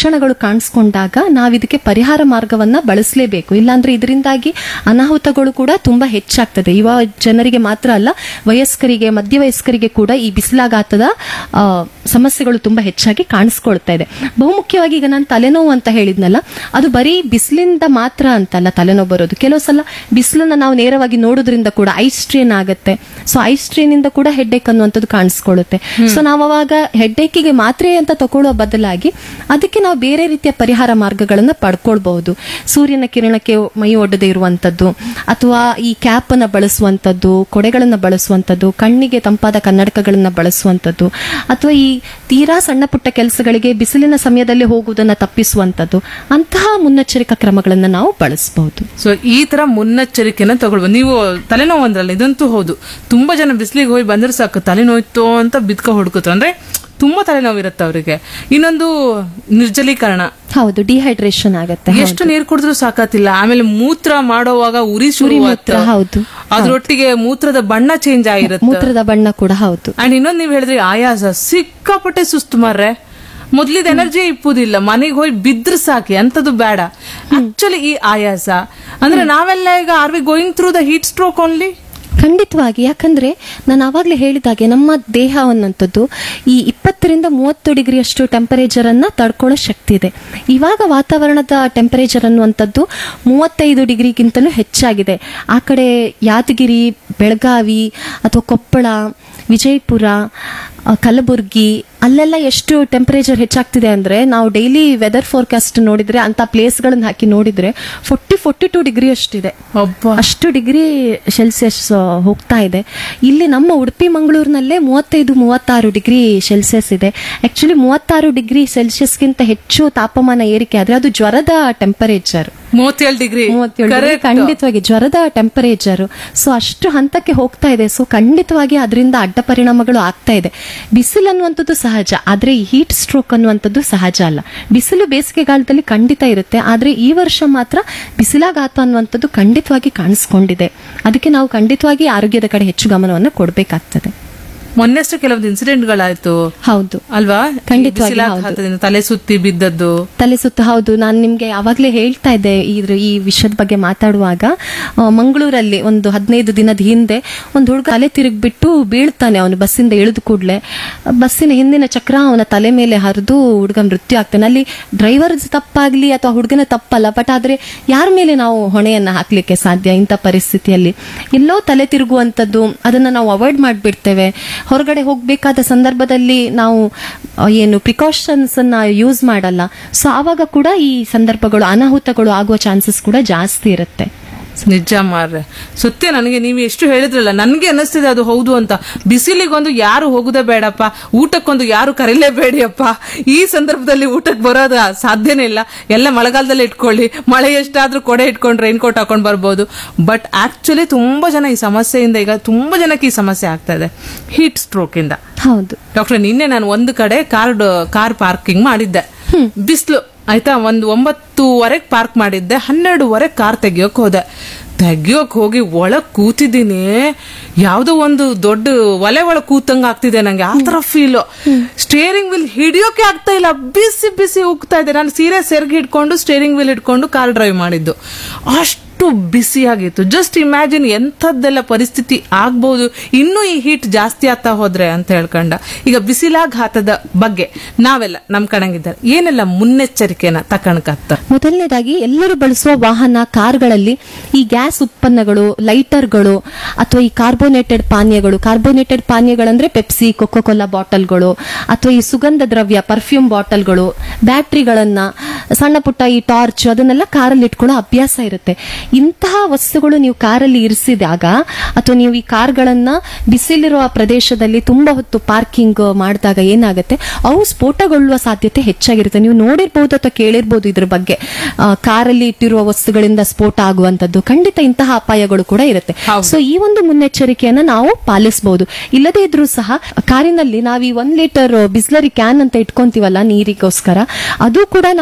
ಲಕ್ಷಣಗಳು ಕಾಣಿಸ್ಕೊಂಡಾಗ ನಾವು ಇದಕ್ಕೆ ಪರಿಹಾರ ಮಾರ್ಗವನ್ನ ಬಳಸಲೇಬೇಕು. ಇಲ್ಲಾಂದ್ರೆ ಇದರಿಂದಾಗಿ ಅನಾಹುತಗಳು ಕೂಡ ತುಂಬಾ ಹೆಚ್ಚಾಗ್ತದೆ. ಯುವ ಜನರಿಗೆ ಮಾತ್ರ ಅಲ್ಲ, ವಯಸ್ಕರಿಗೆ, ಮಧ್ಯವಯಸ್ಕರಿಗೆ ಕೂಡ ಈ ಬಿಸಿಲಾಘಾತದ ಸಮಸ್ಯೆಗಳು ತುಂಬಾ ಹೆಚ್ಚಾಗಿ ಕಾಣಿಸ್ಕೊಳ್ತಾ ಇದೆ. ಬಹುಮುಖ್ಯವಾಗಿ ಈಗ ನಾನು ತಲೆನೋವು ಅಂತ ಹೇಳಿದ್ನಲ್ಲ, ಅದು ಬರೀ ಬಿಸಿಲಿಂದ ಮಾತ್ರ ಅಂತಲ್ಲ ತಲೆನೋವು ಬರೋದು. ಕೆಲವು ಸಲ ಬಿಸಿಲನ್ನ ನಾವು ನೇರವಾಗಿ ನೋಡೋದ್ರಿಂದ ಕೂಡ ಐ ಸ್ಟ್ರೇನ್ ಆಗುತ್ತೆ. ಸೊ ಐ ಸ್ಟ್ರೇನ್ ಇಂದ ಕೂಡ ಹೆಡ್ಡೇಕ್ ಅನ್ನುವಂಥದ್ದು ಕಾಣಿಸ್ಕೊಳ್ಳುತ್ತೆ. ಸೊ ನಾವು ಅವಾಗ ಹೆಡ್ಡೇಕಿಗೆ ಮಾತ್ರೆ ಅಂತ ತಗೊಳ್ಳೋ ಬದಲಾಗಿ ಅದಕ್ಕೆ ನಾವು ಬೇರೆ ರೀತಿಯ ಪರಿಹಾರ ಮಾರ್ಗಗಳನ್ನ ಪಡ್ಕೊಳ್ಬಹುದು. ಸೂರ್ಯನ ಕಿರಣಕ್ಕೆ ಮೈ ಒಡ್ಡದೇ ಇರುವಂತದ್ದು, ಅಥವಾ ಈ ಕ್ಯಾಪ್ ಅನ್ನ ಬಳಸುವಂತದ್ದು, ಕೊಡೆಗಳನ್ನ ಬಳಸುವಂತದ್ದು, ಕಣ್ಣಿಗೆ ತಂಪಾದ ಕನ್ನಡಕಗಳನ್ನ ಬಳಸುವಂತದ್ದು, ಅಥವಾ ಈ ತೀರಾ ಸಣ್ಣ ಪುಟ್ಟ ಕೆಲಸಗಳಿಗೆ ಬಿಸಿಲಿನ ಸಮಯದಲ್ಲಿ ಹೋಗುವುದನ್ನ ತಪ್ಪಿಸುವಂತದ್ದು, ಅಂತಹ ಮುನ್ನೆಚ್ಚರಿಕಾ ಕ್ರಮಗಳನ್ನ ನಾವು ಬಳಸಬಹುದು. ಸೊ ಈ ತರ ಮುನ್ನೆಚ್ಚರಿಕೆನ ತಗೊಳ್ಬಹುದು. ನೀವು ತಲೆನೋವು ಅಂದ್ರಲ್ಲ, ಇದಂತೂ ಹೌದು. ತುಂಬಾ ಜನ ಬಿಸಿಲಿಗೆ ಹೋಗಿ ಬಂದ್ರೆ ಸಾಕು ತಲೆನೋಯ್ತು ಅಂತ ಬಿದ್ಕ ಹುಡುಕುತ್ತಾರೆ. ಅಂದ್ರೆ ತುಂಬಾ ತಲೆನೋವು ಇರುತ್ತೆ ಅವರಿಗೆ. ಇನ್ನೊಂದು ನಿರ್ಜಲೀಕರಣ, ಹೌದು, ಡಿಹೈಡ್ರೇಷನ್ ಆಗುತ್ತೆ. ಎಷ್ಟು ನೀರು ಕುಡಿದ್ರೂ ಸಾಕಾತಿಲ್ಲ. ಆಮೇಲೆ ಮೂತ್ರ ಮಾಡುವಾಗ ಉರಿ ಮೂತ್ರ, ಹೌದು, ಅದ್ರೊಟ್ಟಿಗೆ ಮೂತ್ರದ ಬಣ್ಣ ಚೇಂಜ್ ಆಗಿರುತ್ತೆ, ಮೂತ್ರದ ಬಣ್ಣ ಕೂಡ. ಹೌದು. ಅಂಡ್ ಇನ್ನೊಂದು ನೀವು ಹೇಳಿದ್ರಿ ಆಯಾಸ, ಸಿಕ್ಕಾಪಟ್ಟೆ ಸುಸ್ತು ಮಾರ್ರೆ. ಮೊದ್ಲಿದ ಎನರ್ಜಿ ಇಪ್ಪುದಿಲ್ಲ, ಮನೆಗೆ ಹೋಗಿ ಬಿದ್ರ ಸಾಕಿ, ಅಂತದ್ದು ಬೇಡ. ಆಕ್ಚುಲಿ ಈ ಆಯಾಸ ಅಂದ್ರೆ ನಾವೆಲ್ಲ ಈಗ R we going through the heat stroke only? ಖಂಡಿತವಾಗಿ. ಯಾಕಂದ್ರೆ ನಾನು ಆವಾಗಲೇ ಹೇಳಿದಾಗೆ ನಮ್ಮ ದೇಹ ಅನ್ನುವಂಥದ್ದು ಈ 20-30 ಡಿಗ್ರಿಯಷ್ಟು ಟೆಂಪರೇಚರ್ ಅನ್ನ ತಡ್ಕೊಳ್ಳೋ ಶಕ್ತಿ ಇದೆ. ಇವಾಗ ವಾತಾವರಣದ ಟೆಂಪರೇಚರ್ ಅನ್ನುವಂಥದ್ದು 35 ಡಿಗ್ರಿಗಿಂತಲೂ ಹೆಚ್ಚಾಗಿದೆ. ಆ ಕಡೆ ಯಾದಗಿರಿ, ಬೆಳಗಾವಿ ಅಥವಾ ಕೊಪ್ಪಳ, ವಿಜಯಪುರ, ಕಲಬುರ್ಗಿ, ಅಲ್ಲೆಲ್ಲ ಎಷ್ಟು ಟೆಂಪರೇಚರ್ ಹೆಚ್ಚಾಗ್ತಿದೆ ಅಂದ್ರೆ ನಾವು ಡೈಲಿ ವೆದರ್ ಫೋರ್ಕಾಸ್ಟ್ ನೋಡಿದ್ರೆ, ಅಂತ ಪ್ಲೇಸ್ಗಳನ್ನ ಹಾಕಿ ನೋಡಿದ್ರೆ 42 ಡಿಗ್ರಿ ಅಷ್ಟಿದೆ. ಅಷ್ಟು ಡಿಗ್ರಿ ಸೆಲ್ಸಿಯಸ್ ಹೋಗ್ತಾ ಇದೆ. ಇಲ್ಲಿ ನಮ್ಮ ಉಡುಪಿ ಮಂಗಳೂರಿನಲ್ಲೇ 35-36 ಡಿಗ್ರಿ ಸೆಲ್ಸಿಯಸ್ ಇದೆ. ಆಕ್ಚುಲಿ 36 ಡಿಗ್ರಿ ಸೆಲ್ಸಿಯಸ್ಗಿಂತ ಹೆಚ್ಚು ತಾಪಮಾನ ಏರಿಕೆ ಆದ್ರೆ ಅದು ಜ್ವರದ ಟೆಂಪರೇಚರ್. 37 ಡಿಗ್ರಿ ಖಂಡಿತವಾಗಿ ಜ್ವರದ ಟೆಂಪರೇಚರ್. ಸೊ ಅಷ್ಟು ಹಂತಕ್ಕೆ ಹೋಗ್ತಾ ಇದೆ. ಸೊ ಖಂಡಿತವಾಗಿ ಅದರಿಂದ ಅಡ್ಡ ಪರಿಣಾಮಗಳು ಆಗ್ತಾ ಇದೆ. ಬಿಸಿಲು ಅನ್ನುವಂಥದ್ದು ಸಹಜ, ಆದ್ರೆ ಈ ಹೀಟ್ ಸ್ಟ್ರೋಕ್ ಅನ್ನುವಂಥದ್ದು ಸಹಜ ಅಲ್ಲ. ಬಿಸಿಲು ಬೇಸಿಗೆಗಾಲದಲ್ಲಿ ಖಂಡಿತ ಇರುತ್ತೆ, ಆದ್ರೆ ಈ ವರ್ಷ ಮಾತ್ರ ಬಿಸಿಲಾಘಾತ ಅನ್ನುವಂಥದ್ದು ಖಂಡಿತವಾಗಿ ಕಾಣಿಸ್ಕೊಂಡಿದೆ. ಅದಕ್ಕೆ ನಾವು ಖಂಡಿತವಾಗಿ ಆರೋಗ್ಯದ ಕಡೆ ಹೆಚ್ಚು ಗಮನವನ್ನು ಕೊಡಬೇಕಾಗ್ತದೆ. ಮೊನ್ನೆಷ್ಟು ಕೆಲವೊಂದು ಇನ್ಸಿಡೆಂಟ್ಗಳಾಯ್ತು, ಹೌದು ಅಲ್ವಾ? ಖಂಡಿತವಾಗಿ ತಲೆ ಸುತ್ತಿ ಬಿದ್ದದ್ದು, ತಲೆ ಸುತ್ತ. ಹೌದು, ನಾನು ನಿಮ್ಗೆ ಯಾವಾಗ್ಲೇ ಹೇಳ್ತಾ ಇದ್ದೆ ಈ ವಿಷಯದ ಬಗ್ಗೆ ಮಾತಾಡುವಾಗ. ಮಂಗಳೂರಲ್ಲಿ ಒಂದು 15 ದಿನದ ಹಿಂದೆ ಒಂದು ಹುಡುಗ ತಲೆ ತಿರುಗ್ಬಿಟ್ಟು ಬೀಳ್ತಾನೆ. ಅವನು ಬಸ್ಸಿಂದ ಇಳಿದು ಕೂಡ್ಲೆ ಬಸ್ಸಿನ ಹಿಂದಿನ ಚಕ್ರ ಅವನ ತಲೆ ಮೇಲೆ ಹರಿದು ಹುಡುಗ ಮೃತ್ಯು ಆಗ್ತಾನೆ. ಅಲ್ಲಿ ಡ್ರೈವರ್ ತಪ್ಪಾಗ್ಲಿ ಅಥವಾ ಹುಡುಗನ ತಪ್ಪಲ್ಲ, ಬಟ್ ಆದ್ರೆ ಯಾರ ಮೇಲೆ ನಾವು ಹೊಣೆಯನ್ನ ಹಾಕ್ಲಿಕ್ಕೆ ಸಾಧ್ಯ? ಇಂಥ ಪರಿಸ್ಥಿತಿಯಲ್ಲಿ ಎಲ್ಲೋ ತಲೆ ತಿರುಗುವಂತದ್ದು, ಅದನ್ನ ನಾವು ಅವಾಯ್ಡ್ ಮಾಡ್ಬಿಡ್ತೇವೆ. ಹೊರಗಡೆ ಹೋಗ್ಬೇಕಾದ ಸಂದರ್ಭದಲ್ಲಿ ನಾವು ಏನು ಪ್ರಿಕಾಷನ್ಸ್ ಅನ್ನ ಯೂಸ್ ಮಾಡಲ್ಲ. ಸೊ ಆವಾಗ ಕೂಡ ಈ ಸಂದರ್ಭಗಳು, ಅನಾಹುತಗಳು ಆಗುವ ಚಾನ್ಸಸ್ ಕೂಡ ಜಾಸ್ತಿ ಇರುತ್ತೆ. ನಿಜ ಮಾರ್ರೆ, ಸತ್ಯ. ನನಗೆ ನೀವು ಎಷ್ಟು ಹೇಳಿದ್ರಲ್ಲ, ನನ್ಗೆ ಅನ್ನಿಸ್ತಿದೆ ಅದು ಹೌದು ಅಂತ. ಬಿಸಿಲಿಗೊಂದು ಯಾರು ಹೋಗುದೇ ಬೇಡಪ್ಪ, ಊಟಕ್ಕೊಂದು ಯಾರು ಕರೀಲೇಬೇಡಿಯಪ್ಪ. ಈ ಸಂದರ್ಭದಲ್ಲಿ ಊಟಕ್ಕೆ ಬರೋದ ಸಾಧ್ಯನೇ ಇಲ್ಲ. ಎಲ್ಲ ಮಳೆಗಾಲದಲ್ಲಿ ಇಟ್ಕೊಳ್ಳಿ, ಮಳೆ ಎಷ್ಟಾದ್ರೂ ಕೊಡೆ ಇಟ್ಕೊಂಡು ರೈನ್ ಕೋಟ್ ಹಾಕೊಂಡ್ ಬರ್ಬೋದು. ಬಟ್ ಆಕ್ಚುಲಿ ತುಂಬಾ ಜನ ಈ ಸಮಸ್ಯೆಯಿಂದ, ಈಗ ತುಂಬಾ ಜನಕ್ಕೆ ಈ ಸಮಸ್ಯೆ ಆಗ್ತಾ ಇದೆ ಹೀಟ್ ಸ್ಟ್ರೋಕ್ ಇಂದ. ಹೌದು ಡಾಕ್ಟರ್, ನಿನ್ನೆ ನಾನು ಒಂದು ಕಡೆ ಕಾರ್ ಪಾರ್ಕಿಂಗ್ ಮಾಡಿದ್ದೆ. ಬಿಸಿಲು ಆಯ್ತಾ, 9:30 ಪಾರ್ಕ್ ಮಾಡಿದ್ದೆ. 12:30 ಕಾರ್ ತೆಗಿಯೋಕ್ ಹೋಗಿ ಒಳಗ್ ಕೂತಿದ್ದೀನಿ. ಯಾವ್ದೋ ಒಂದು ದೊಡ್ಡ ಒಲೆ ಒಳಗ್ ಕೂತಂಗ ಆಗ್ತಿದೆ ನಂಗೆ. ಆ ತರ ಫೀಲ್. ಸ್ಟೇರಿಂಗ್ ವೀಲ್ ಹಿಡಿಯೋಕೆ ಆಗ್ತಾ ಇಲ್ಲ, ಬಿಸಿ ಬಿಸಿ ಉಗ್ತಾ ಇದೆ. ನಾನು ಸೀರೆ ಸೆರ್ಗಿ ಹಿಡ್ಕೊಂಡು ಸ್ಟೇರಿಂಗ್ ವೀಲ್ ಹಿಡ್ಕೊಂಡು ಕಾರ್ ಡ್ರೈವ್ ಮಾಡಿದ್ದು. ಅಷ್ಟು ಬಿಸಿಯಾಗಿತ್ತು. ಜಸ್ಟ್ ಇಮ್ಯಾಜಿನ್ ಎಂಥದ್ದೆಲ್ಲ ಪರಿಸ್ಥಿತಿ ಆಗ್ಬಹುದು ಇನ್ನೂ ಈ ಹೀಟ್ ಜಾಸ್ತಿ ಆಗ್ತಾ ಹೋದ್ರೆ ಅಂತ ಹೇಳ್ಕೊಂಡ. ಈಗ ಬಿಸಿಲಾಘಾತದ ಬಗ್ಗೆ ನಾವೆಲ್ಲ ನಮ್ ಕಣಂಗಿದ್ದಾರೆ ಏನೆಲ್ಲ ಮುನ್ನೆಚ್ಚರಿಕೆನ ತಕಣಕತ್ತ? ಮೊದಲನೇದಾಗಿ ಎಲ್ಲರೂ ಬಳಸುವ ವಾಹನ, ಕಾರ್ಗಳಲ್ಲಿ ಈ ಗ್ಯಾಸ್ ಉತ್ಪನ್ನಗಳು, ಲೈಟರ್ಗಳು ಅಥವಾ ಈ ಕಾರ್ಬೋನೇಟೆಡ್ ಪಾನೀಯಗಳಂದ್ರೆ ಪೆಪ್ಸಿ, ಕೊಕೋ ಕೋಲಾ ಬಾಟಲ್ಗಳು ಅಥವಾ ಈ ಸುಗಂಧ ದ್ರವ್ಯ ಪರ್ಫ್ಯೂಮ್ ಬಾಟಲ್ಗಳು, ಬ್ಯಾಟ್ರಿಗಳನ್ನ, ಸಣ್ಣ ಪುಟ್ಟ ಈ ಟಾರ್ಚ್, ಅದನ್ನೆಲ್ಲ ಕಾರಲ್ಲಿ ಇಟ್ಕೊಳ್ಳೋ ಅಭ್ಯಾಸ ಇರುತ್ತೆ. ಇಂತಹ ವಸ್ತುಗಳು ನೀವು ಕಾರಲ್ಲಿ ಇರಿಸಿದಾಗ ಅಥವಾ ನೀವು ಈ ಕಾರ್ಗಳನ್ನ ಬಿಸಿಲಿರುವ ಪ್ರದೇಶದಲ್ಲಿ ತುಂಬಾ ಹೊತ್ತು ಪಾರ್ಕಿಂಗ್ ಮಾಡಿದಾಗ ಏನಾಗುತ್ತೆ, ಅವು ಸ್ಫೋಟಗೊಳ್ಳುವ ಸಾಧ್ಯತೆ ಹೆಚ್ಚಾಗಿರುತ್ತೆ. ನೀವು ನೋಡಿರ್ಬಹುದು ಅಥವಾ ಕೇಳಿರ್ಬಹುದು ಇದ್ರ ಬಗ್ಗೆ. ಕಾರಲ್ಲಿ ಇಟ್ಟಿರುವ ವಸ್ತುಗಳಿಂದ ಸ್ಫೋಟ ಆಗುವಂತದ್ದು ಖಂಡಿತ ಇಂತಹ ಅಪಾಯಗಳು ಕೂಡ ಇರುತ್ತೆ. ಸೊ ಈ ಒಂದು ಮುನ್ನೆಚ್ಚರಿಕೆಯನ್ನ ನಾವು ಪಾಲಿಸಬಹುದು. ಇಲ್ಲದೇ ಇದ್ರೂ ಸಹ ಕಾರಿನಲ್ಲಿ ನಾವು ಈ 1 ಲೀಟರ್ ಬಿಸ್ಲರಿ ಕ್ಯಾನ್ ಅಂತ ಇಟ್ಕೊಂತೀವಲ್ಲ ನೀರಿಗೋಸ್ಕರ, ಅದು ಕೂಡ ನಾವೆಲ್ಲ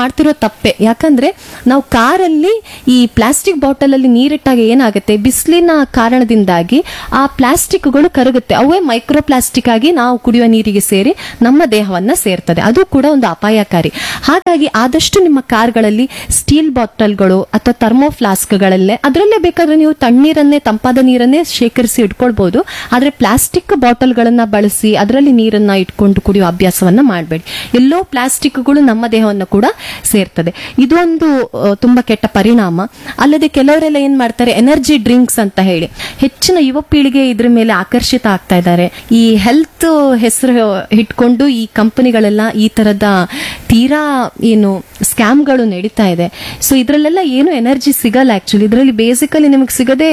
ಮಾಡ್ತಿರೋ ತಪ್ಪೆ. ಯಾಕಂದ್ರೆ ನಾವು ಕಾರಲ್ಲಿ ಈ ಪ್ಲಾಸ್ಟಿಕ್ ಬಾಟಲ್ ಅಲ್ಲಿ ನೀರಿಟ್ಟಾಗ ಏನಾಗುತ್ತೆ, ಬಿಸಿಲಿನ ಕಾರಣದಿಂದಾಗಿ ಆ ಪ್ಲಾಸ್ಟಿಕ್ಗಳು ಕರಗುತ್ತೆ. ಅವೇ ಮೈಕ್ರೋ ಪ್ಲಾಸ್ಟಿಕ್ ಆಗಿ ನಾವು ಕುಡಿಯುವ ನೀರಿಗೆ ಸೇರಿ ನಮ್ಮ ದೇಹವನ್ನ ಸೇರ್ತದೆ. ಅದು ಕೂಡ ಒಂದು ಅಪಾಯಕಾರಿ. ಹಾಗಾಗಿ ಆದಷ್ಟು ನಿಮ್ಮ ಕಾರ್ಗಳಲ್ಲಿ ಸ್ಟೀಲ್ ಬಾಟಲ್ಗಳು ಅಥವಾ ಥರ್ಮೋ ಫ್ಲಾಸ್ಕ್ಗಳಲ್ಲೇ, ಅದರಲ್ಲೇ ಬೇಕಾದ್ರೆ ನೀವು ತಣ್ಣೀರನ್ನೇ, ತಂಪಾದ ನೀರನ್ನೇ ಶೇಖರಿಸಿ ಇಟ್ಕೊಳ್ಬಹುದು. ಆದ್ರೆ ಪ್ಲಾಸ್ಟಿಕ್ ಬಾಟಲ್ಗಳನ್ನ ಬಳಸಿ ಅದರಲ್ಲಿ ನೀರನ್ನ ಇಟ್ಕೊಂಡು ಕುಡಿಯುವ ಅಭ್ಯಾಸವನ್ನ ಮಾಡಬೇಡಿ. ಎಲ್ಲೋ ಪ್ಲಾಸ್ಟಿಕ್ಗಳು ನಮ್ಮ ದೇಹವನ್ನು ಕೂಡ ಸೇರ್ತದೆ. ಇದೊಂದು ತುಂಬಾ ಕೆಟ್ಟ ಪರಿಣಾಮ. ಅಲ್ಲದೆ ಕೆಲವರೆಲ್ಲ ಏನ್ ಮಾಡ್ತಾರೆ, ಎನರ್ಜಿ ಡ್ರಿಂಕ್ಸ್ ಅಂತ ಹೇಳಿ ಹೆಚ್ಚಿನ ಯುವ ಪೀಳಿಗೆ ಇದ್ರ ಮೇಲೆ ಆಕರ್ಷಿತ ಆಗ್ತಾ ಇದ್ದಾರೆ. ಈ ಹೆಲ್ತ್ ಹೆಸರು ಇಟ್ಕೊಂಡು ಈ ಕಂಪನಿಗಳೆಲ್ಲ ಈ ತರದ ತೀರಾ ಏನು ಸ್ಕ್ಯಾಮ್ಗಳು ನಡೀತಾ ಇದೆ. ಸೊ ಇದ್ರಲ್ಲೆಲ್ಲ ಏನು ಎನರ್ಜಿ ಸಿಗಲ್ಲ. ಆಕ್ಚುಲಿ ಇದರಲ್ಲಿ ಬೇಸಿಕಲಿ ನಿಮಗೆ ಸಿಗದೆ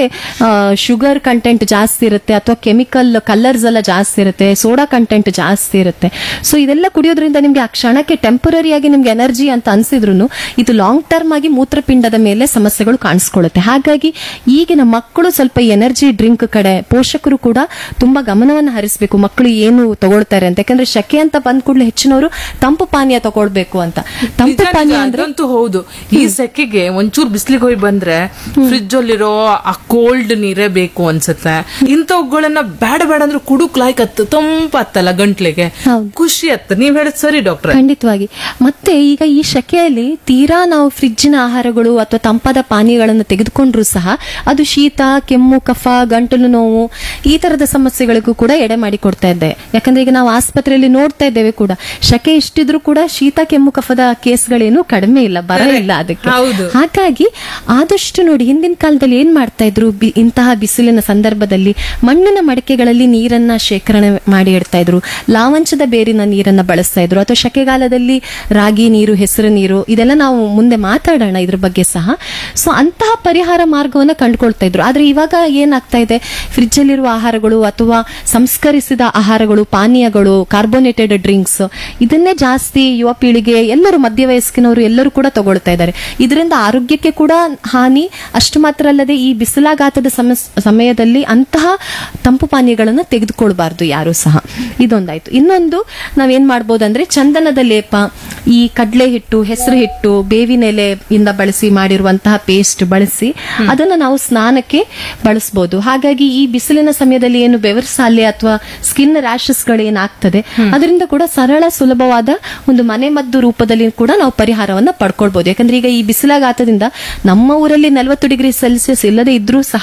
ಶುಗರ್ ಕಂಟೆಂಟ್ ಜಾಸ್ತಿ ಇರುತ್ತೆ, ಅಥವಾ ಕೆಮಿಕಲ್ ಕಲರ್ಸ್ ಎಲ್ಲ ಜಾಸ್ತಿ ಇರುತ್ತೆ, ಸೋಡಾ ಕಂಟೆಂಟ್ ಜಾಸ್ತಿ ಇರುತ್ತೆ. ಸೊ ಇದೆಲ್ಲ ಕುಡಿಯೋದ್ರಿಂದ ನಿಮ್ಗೆ ಆ ಕ್ಷಣಕ್ಕೆ ಟೆಂಪರರಿ ಆಗಿ ನಿಮ್ಗೆ ಎನರ್ಜಿ ಅಂತ ಅನ್ಸಿದ್ರು ಇದು ಲಾಂಗ್ ಟರ್ಮ್ ಆಗಿ ಮೂತ್ರಪಿಂಡದ ಮೇಲೆ ಸಮಸ್ಯೆಗಳು ಕಾಣಿಸ್ಕೊಳ್ಳುತ್ತೆ. ಹಾಗಾಗಿ ಈಗಿನ ಮಕ್ಕಳು ಸ್ವಲ್ಪ ಈ ಎನರ್ಜಿ ಡ್ರಿಂಕ್ ಕಡೆ ಪೋಷಕರು ಕೂಡ ತುಂಬಾ ಗಮನವನ್ನು ಹರಿಸಬೇಕು. ಮಕ್ಕಳು ಏನು ತಗೊಳ್ತಾರೆ ಅಂತ. ಯಾಕಂದ್ರೆ ಶಕೆ ಅಂತ ಬಂದ ಕೂಡಲೇ ಹೆಚ್ಚಿನವರು ತಂಪು ಪಾನೀಯ ತಗೊಳ್ಬೇಕು ಅಂತ. ತಂಪು ಪಾನೀಯ ಅಂದ್ರೆ ಅದಂತೂ ಹೌದು. ಈ ಸೆಕೆಗೆ ಒಂಚೂರು ಬಿಸಿಲಿಗೆ ಹೋಗಿ ಬಂದ್ರೆ ಫ್ರಿಜ್ ಅಲ್ಲಿರೋ ಆ ಕೋಲ್ಡ್ ನೀರೇ ಬೇಕು ಅನ್ಸುತ್ತೆ. ಇಂಥವುಗಳನ್ನ ಬೇಡ ಬೇಡ ಅಂದ್ರೆ ಕುಡುಕ್ ಲಾಯ್ಕ್ ತಂಪತ್ತಲ್ಲ ಗಂಟ್ಲಿಗೆ, ಖುಷಿ ಅತ್ತ. ನೀವ್ ಹೇಳಿದ್ ಸರಿ ಡಾಕ್ಟರ್. ಖಂಡಿತವಾಗಿ. ಮತ್ತೆ ಈಗ ಈ ಶಕೆಯಲ್ಲಿ ತೀರಾ ನಾವು ಫ್ರಿಜ್ಜಿನ ಆಹಾರಗಳು ಅಥವಾ ತಂಪಾದ ಪಾನೀಯಗಳನ್ನು ತೆಗೆದುಕೊಂಡ್ರು ಸಹ ಅದು ಶೀತ, ಕೆಮ್ಮು, ಕಫ, ಗಂಟಲು ನೋವು ಈ ತರದ ಸಮಸ್ಯೆಗಳಿಗೂ ಕೂಡ ಎಡೆ ಮಾಡಿ ಕೊಡ್ತಾ ಇದೆ. ಯಾಕಂದ್ರೆ ಈಗ ನಾವು ಆಸ್ಪತ್ರೆಯಲ್ಲಿ ನೋಡ್ತಾ ಇದ್ದೇವೆ ಕೂಡ, ಶಕೆ ಇಷ್ಟಿದ್ರು ಕೂಡ ಶೀತ, ಕೆಮ್ಮು, ಕಫದ ಕೇಸ್ಗಳೇನು ಕಡಿಮೆ ಇಲ್ಲ, ಬರ ಇಲ್ಲ ಅದಕ್ಕೆ. ಹಾಗಾಗಿ ಆದಷ್ಟು ನೋಡಿ, ಹಿಂದಿನ ಕಾಲದಲ್ಲಿ ಏನ್ ಮಾಡ್ತಾ ಇದ್ರು, ಇಂತಹ ಬಿಸಿಲಿನ ಸಂದರ್ಭದಲ್ಲಿ ಮಣ್ಣಿನ ಮಡಕೆಗಳಲ್ಲಿ ನೀರನ್ನ ಶೇಖರಣೆ ಮಾಡಿ ಇಡ್ತಾ ಇದ್ರು, ಲಾವಂಚದ ಬೇರಿನ ನೀರನ್ನ ಬಳಸ್ತಾ ಇದ್ರು, ಅಥವಾ ಶಕೆಗಾಲದಲ್ಲಿ ರಾಗಿ ನೀರು, ಹೆಸರು ನೀರು, ಇದೆಲ್ಲ ನಾವು ಮುಂದೆ ಮಾತಾಡೋಣ ಇದ್ರ ಬಗ್ಗೆ ಸಹ. ಸೊ ಅಂತಹ ಪರಿಹಾರ ಮಾರ್ಗವನ್ನ ಕಂಡುಕೊಳ್ತಾ ಇದ್ರು. ಆದ್ರೆ ಇವಾಗ ಏನಾಗ್ತಾ ಇದೆ, ಫ್ರಿಜ್ ಅಲ್ಲಿರುವ ಆಹಾರಗಳು ಅಥವಾ ಸಂಸ್ಕರಿಸಿದ ಆಹಾರಗಳು, ಪಾನೀಯಗಳು, ಕಾರ್ಬೋನೇಟೆಡ್ ಡ್ರಿಂಕ್ಸ್, ಇದನ್ನೇ ಜಾಸ್ತಿ ಯುವ ಪೀಳಿಗೆ, ಎಲ್ಲರೂ ಮಧ್ಯವಯಸ್ಕಿನವರು ಎಲ್ಲರೂ ಕೂಡ ತಗೊಳ್ತಾ ಇದ್ದಾರೆ. ಇದರಿಂದ ಆರೋಗ್ಯಕ್ಕೆ ಕೂಡ ಹಾನಿ. ಅಷ್ಟು ಮಾತ್ರ ಅಲ್ಲದೆ ಈ ಬಿಸಿಲಾಘಾತದ ಸಮಯದಲ್ಲಿ ಅಂತಹ ತಂಪು ಪಾನೀಯಗಳನ್ನು ತೆಗೆದುಕೊಳ್ಬಾರ್ದು ಯಾರು ಸಹ. ಇದೊಂದಾಯ್ತು. ಇನ್ನೊಂದು ನಾವೇನ್ ಮಾಡ್ಬೋದಂದ್ರೆ, ಚಂದನದ ಲೇಪ, ಈ ಕಡಲೆ ಹಿಟ್ಟು, ಹೆಸರು ಹಿಟ್ಟು, ಬೇವಿನ ಎಲೆಯಿಂದ ಬಳಸಿ ಮಾಡಿರುವಂತಹ ಪೇಸ್ಟ್ ಬಳಸಿ ಅದನ್ನ ನಾವು ಸ್ನಾನಕ್ಕೆ ಬಳಸಬಹುದು. ಹಾಗಾಗಿ ಈ ಬಿಸಿಲಿನ ಸಮಯದಲ್ಲಿ ಏನು ಬೆವರ್ಸಾಲೆ ಅಥವಾ ಸ್ಕಿನ್ ರ್ಯಾಶಸ್ ಗಳು ಏನಾಗ್ತದೆ, ಅದರಿಂದ ಕೂಡ ಸರಳ ಸುಲಭವಾದ ಒಂದು ಮನೆಮದ್ದು ರೂಪದಲ್ಲಿ ಕೂಡ ನಾವು ಪರಿಹಾರವನ್ನ ಪಡ್ಕೊಳ್ಬಹುದು. ಯಾಕಂದ್ರೆ ಈಗ ಈ ಬಿಸಿಲಾಘಾತದಿಂದ ನಮ್ಮ ಊರಲ್ಲಿ 40 ಡಿಗ್ರಿ ಸೆಲ್ಸಿಯಸ್ ಇಲ್ಲದೆ ಇದ್ರೂ ಸಹ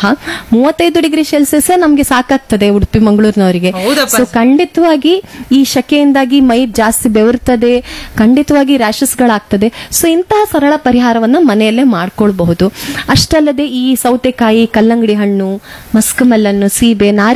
35 ಡಿಗ್ರಿ ಸೆಲ್ಸಿಯಸ್ ನಮ್ಗೆ ಸಾಕಾಗ್ತದೆ ಉಡುಪಿ ಮಂಗಳೂರಿನವರಿಗೆ. ಸೊ ಖಂಡಿತವಾಗಿ ಈ ಶಕೆಯಿಂದಾಗಿ ಮೈ ಜಾಸ್ತಿ ಬೆವರ್ತದೆ, ಖಂಡಿತವಾಗಿ ರ್ಯಾಶಸ್ ಗಳಾಗ್ತದೆ. ಸೊ ಇಂತಹ ಸರಳ ಪರಿಹಾರವನ್ನ ಮನೆಯಲ್ಲೇ ಮಾಡ್ಕೊಳ್ಬಹುದು. ಅಷ್ಟಲ್ಲದೆ ಈ ಸೌತೆಕಾಯಿ, ಕಲ್ಲಂಗಡಿ ಹಣ್ಣು, ಮಸ್ಕ್ ಮೆಲನ್, ಸೀಬೆ, ನಾರಿ